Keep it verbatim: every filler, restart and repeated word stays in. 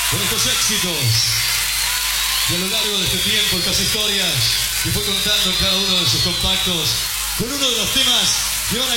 con estos éxitos y a lo largo de este tiempo, estas historias que fue contando en cada uno de sus compactos, con uno de los temas que van a